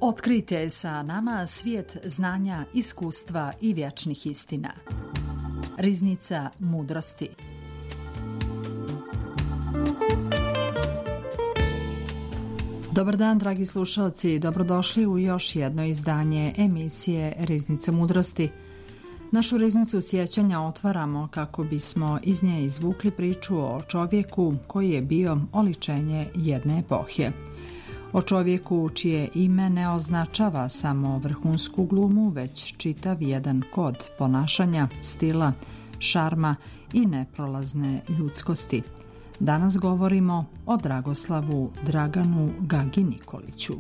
Otkrijte sa nama svijet znanja, iskustva i vječnih istina. Riznica mudrosti. Dobar dan, dragi slušalci, dobrodošli u još jedno izdanje emisije Riznica mudrosti. Našu riznicu sjećanja otvaramo kako bismo iz nje izvukli priču o čovjeku koji je bio oličenje jedne epohe. O čovjeku čije ime ne označava samo vrhunsku glumu, već čitav jedan kod ponašanja, stila, šarma i neprolazne ljudskosti. Danas govorimo o Dragoslavu Draganu Gagi Nikoliću.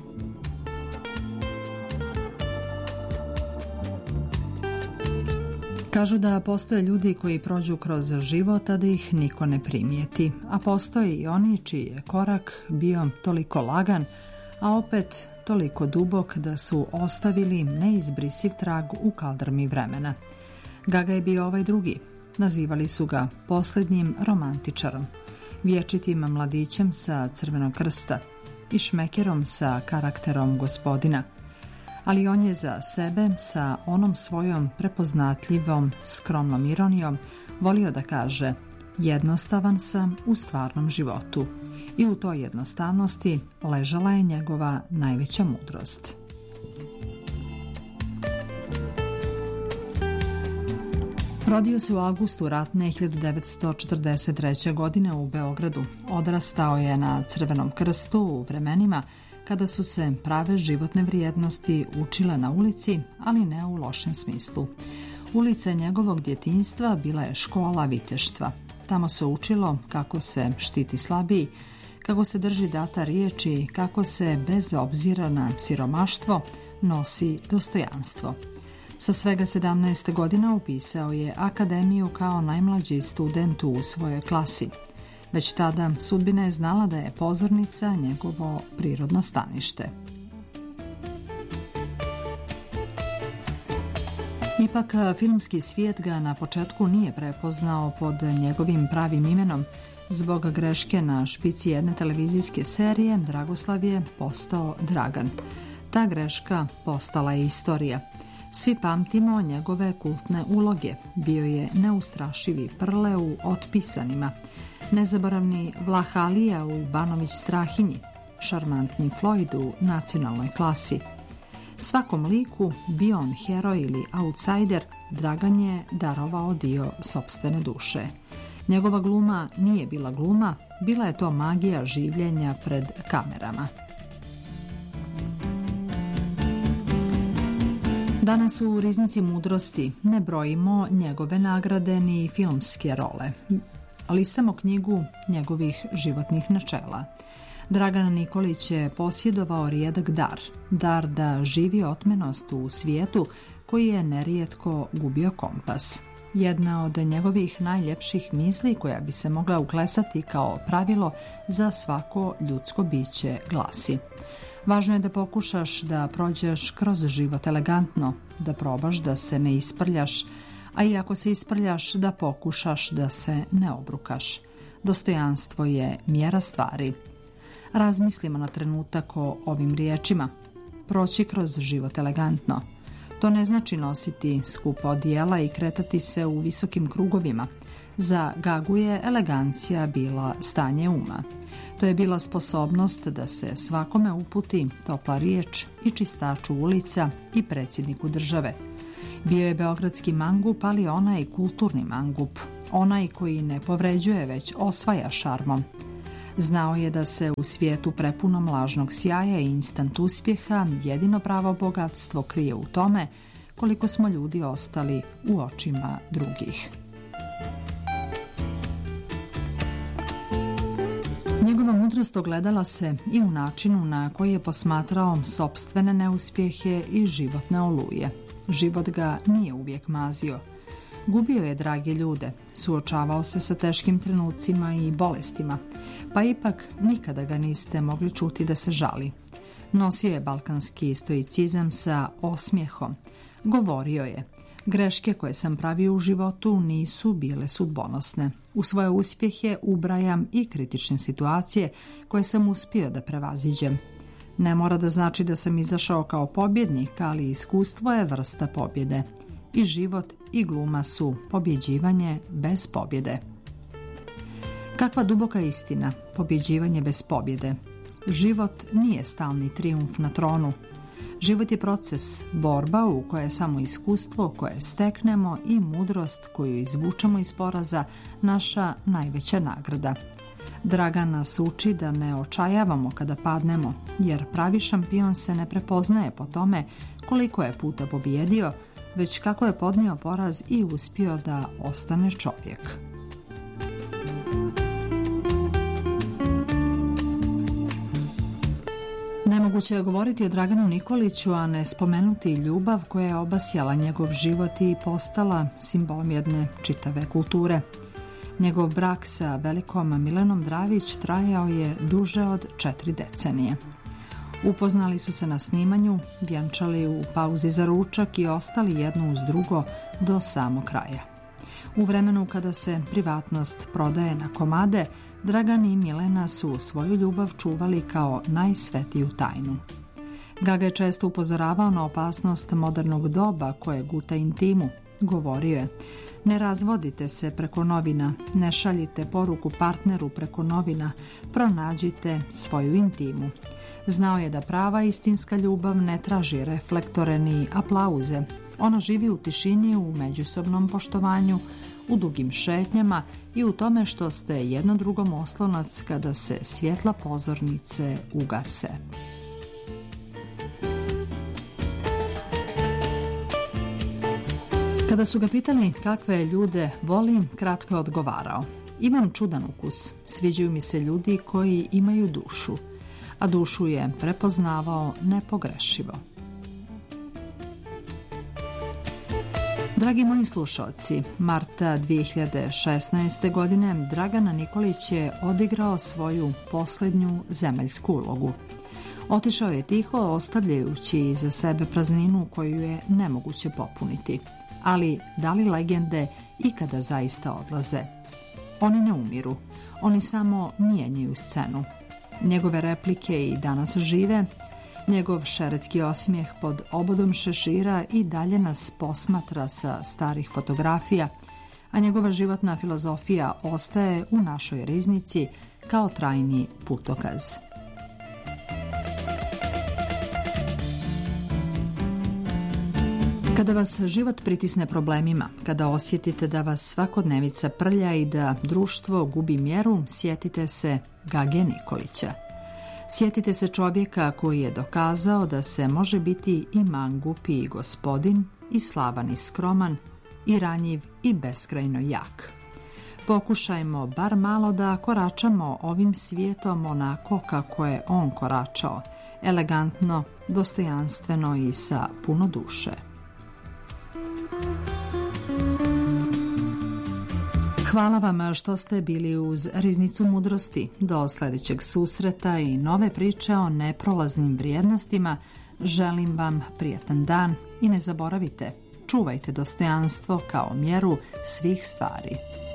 Kažu da postoje ljudi koji prođu kroz život, a da ih niko ne primijeti, a postoje i oni čiji je korak bio toliko lagan, a opet toliko dubok da su ostavili neizbrisiv trag u kaldrmi vremena. Gaga je bio ovaj drugi. Nazivali su ga posljednjim romantičarom, vječitim mladićem sa Crvenog krsta i šmekerom sa karakterom gospodina. Ali on je za sebe sa onom svojom prepoznatljivom, skromnom ironijom volio da kaže: jednostavan sam u stvarnom životu. I u toj jednostavnosti ležala je njegova najveća mudrost. Rodio se u avgustu ratne 1943. godine u Beogradu. Odrastao je na Crvenom krstu u vremenima kada su se prave životne vrijednosti učile na ulici, ali ne u lošem smislu. Ulica njegovog djetinjstva bila je škola viteštva. Tamo se učilo kako se štiti slabiji, kako se drži data riječi, kako se bez obzira na siromaštvo nosi dostojanstvo. Sa svega 17 godina upisao je akademiju kao najmlađi student u svojoj klasi. Već tada sudbina je znala da je pozornica njegovo prirodno stanište. Ipak, filmski svijet ga na početku nije prepoznao pod njegovim pravim imenom. Zbog greške na špici jedne televizijske serije, Dragoslav je postao Dragan. Ta greška postala je istorija. Svi pamtimo njegove kultne uloge. Bio je neustrašivi Prle u Otpisanima, nezaboravni Vlah Alija u Banović Strahinji, šarmantni Floyd u Nacionalnoj klasi. Svakom liku, bio on heroj ili outsider, Dragan je darovao dio sopstvene duše. Njegova gluma nije bila gluma, bila je to magija življenja pred kamerama. Danas u Riznici mudrosti ne brojimo njegove nagrade ni filmske role. Listamo knjigu njegovih životnih načela. Dragan Nikolić je posjedovao rijedak dar da živi otmenost u svijetu koji je nerijetko gubio kompas. Jedna od njegovih najljepših misli koja bi se mogla uklesati kao pravilo za svako ljudsko biće glasi: važno je da pokušaš da prođeš kroz život elegantno, da probaš da se ne isprljaš, a i ako se isprljaš da pokušaš da se ne obrukaš. Dostojanstvo je mjera stvari. Razmislimo na trenutak o ovim riječima. Proći kroz život elegantno. To ne znači nositi skupa odijela i kretati se u visokim krugovima. Za Gagu je elegancija bila stanje uma. To je bila sposobnost da se svakome uputi topla riječ i čistaču ulica i predsjedniku države. Bio je beogradski mangup, ali onaj kulturni mangup, onaj koji ne povređuje već osvaja šarmom. Znao je da se u svijetu prepunom lažnog sjaja i instant uspjeha jedino pravo bogatstvo krije u tome koliko smo ljudi ostali u očima drugih. Njegova mudrost ogledala se i u načinu na koji je posmatrao sopstvene neuspjehe i životne oluje. Život ga nije uvijek mazio. Gubio je drage ljude, suočavao se sa teškim trenucima i bolestima, pa ipak nikada ga niste mogli čuti da se žali. Nosio je balkanski stoicizam sa osmijehom. Govorio je: greške koje sam pravio u životu nisu bile sudbonosne. U svoje uspjehe ubrajam i kritične situacije koje sam uspio da prevaziđem. Ne mora da znači da sam izašao kao pobjednik, ali iskustvo je vrsta pobjede. I život i gluma su pobjeđivanje bez pobjede. Kakva duboka istina, pobjeđivanje bez pobjede. Život nije stalni trijumf na tronu. Život je proces, borba u kojoj je samo iskustvo koje steknemo i mudrost koju izvučemo iz poraza naša najveća nagrada. Dragan nas uči da ne očajavamo kada padnemo, jer pravi šampion se ne prepoznaje po tome koliko je puta pobijedio, već kako je podnio poraz i uspio da ostane čovjek. Nemoguće je govoriti o Draganu Nikoliću, a ne spomenuti ljubav koja je obasjala njegov život i postala simbolom jedne čitave kulture. Njegov brak sa velikom Milenom Dravić trajao je duže od 4 decenije. Upoznali su se na snimanju, vjenčali u pauzi za ručak i ostali jedno uz drugo do samog kraja. U vremenu kada se privatnost prodaje na komade, Dragan i Milena su svoju ljubav čuvali kao najsvetiju tajnu. Gaga je često upozoravao na opasnost modernog doba koje guta intimu. Govorio je: ne razvodite se preko novina, ne šaljite poruku partneru preko novina, pronađite svoju intimu. Znao je da prava istinska ljubav ne traži reflektore ni aplauze. Ona živi u tišini, u međusobnom poštovanju, u dugim šetnjama i u tome što ste jedno drugom oslonac kada se svjetla pozornice ugase. Kada su ga pitali kakve ljude volim, kratko je odgovarao: imam čudan ukus, sviđaju mi se ljudi koji imaju dušu, a dušu je prepoznavao nepogrešivo. Dragi moji slušalci, marta 2016. godine Dragan Nikolić je odigrao svoju posljednju zemaljsku ulogu. Otišao je tiho, ostavljajući iza sebe prazninu koju je nemoguće popuniti. Ali da li legende ikada zaista odlaze? Oni ne umiru, oni samo mijenjaju scenu. Njegove replike i danas žive, njegov šeretski osmijeh pod obodom šešira i dalje nas posmatra sa starih fotografija, a njegova životna filozofija ostaje u našoj riznici kao trajni putokaz. Kada vas život pritisne problemima, kada osjetite da vas svakodnevica prlja i da društvo gubi mjeru, sjetite se Gage Nikolića. Sjetite se čovjeka koji je dokazao da se može biti i mangup i gospodin, i slavan i skroman, i ranjiv i beskrajno jak. Pokušajmo bar malo da koračamo ovim svijetom onako kako je on koračao, elegantno, dostojanstveno i sa puno duše. Hvala vam što ste bili uz Riznicu mudrosti. Do sljedećeg susreta i nove priče o neprolaznim vrijednostima. Želim vam prijatan dan i ne zaboravite, čuvajte dostojanstvo kao mjeru svih stvari.